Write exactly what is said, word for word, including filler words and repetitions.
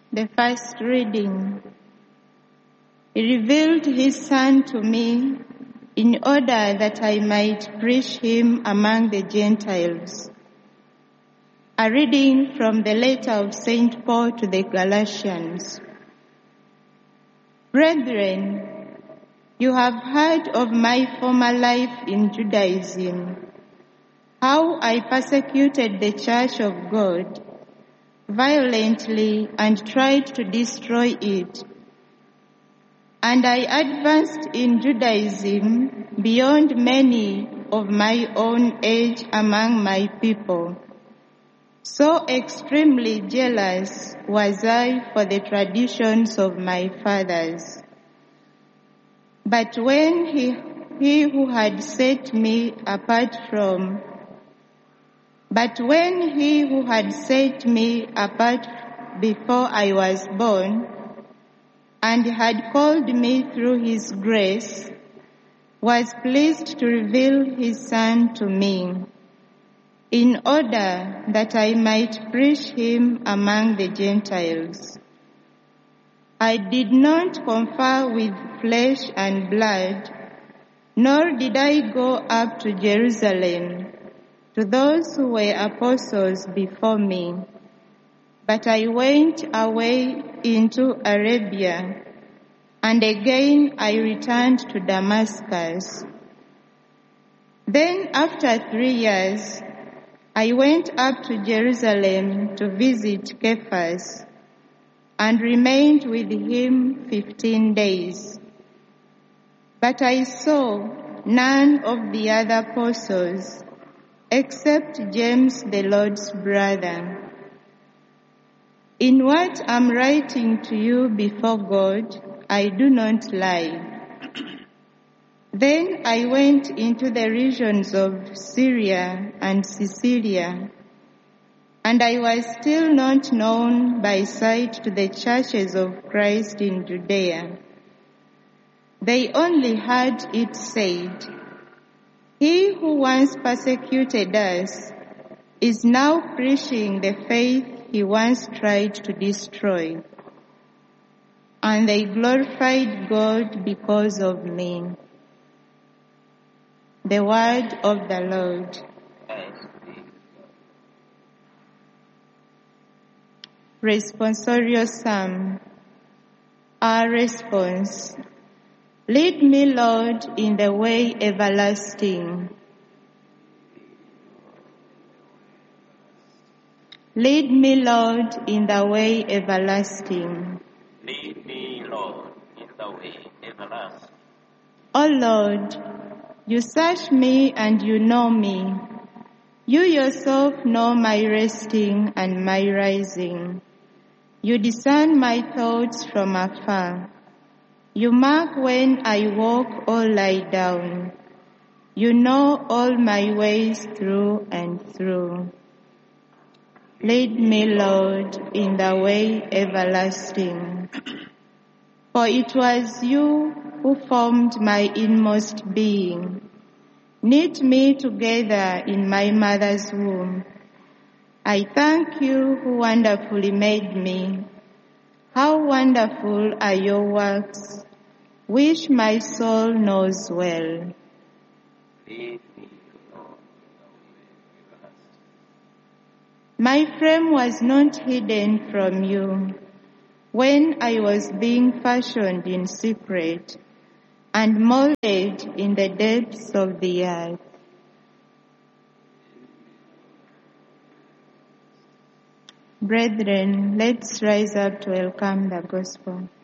The first reading. He revealed his Son to me in order that I might preach him among the Gentiles. A reading from the letter of Saint Paul to the Galatians. Brethren, you have heard of my former life in Judaism, how I persecuted the church of God violently and tried to destroy it. And I advanced in Judaism beyond many of my own age among my people. So extremely jealous was I for the traditions of my fathers. But when he, he who had set me apart from But when he who had set me apart before I was born, and had called me through his grace, was pleased to reveal his Son to me, in order that I might preach him among the Gentiles. I did not confer with flesh and blood, nor did I go up to Jerusalem to those who were apostles before me, but I went away into Arabia, and again I returned to Damascus. Then after three years, I went up to Jerusalem to visit Cephas, and remained with him fifteen days. But I saw none of the other apostles, except James, the Lord's brother. In what I'm writing to you before God, I do not lie. Then I went into the regions of Syria and Cilicia, and I was still not known by sight to the churches of Christ in Judea. They only heard it said, "He who once persecuted us is now preaching the faith he once tried to destroy." And they glorified God because of me. The word of the Lord. Responsorial Psalm. Our response. Lead me, Lord, in the way everlasting. Lead me, Lord, in the way everlasting. Lead me, Lord, in the way everlasting. O Lord, you search me and you know me. You yourself know my resting and my rising. You discern my thoughts from afar. You mark when I walk or lie down. You know all my ways through and through. Lead me, Lord, in the way everlasting. For it was you who formed my inmost being. Knit me together in my mother's womb. I thank you who wonderfully made me. How wonderful are your works, which my soul knows well. My frame was not hidden from you when I was being fashioned in secret and molded in the depths of the earth. Brethren, let's rise up to welcome the gospel.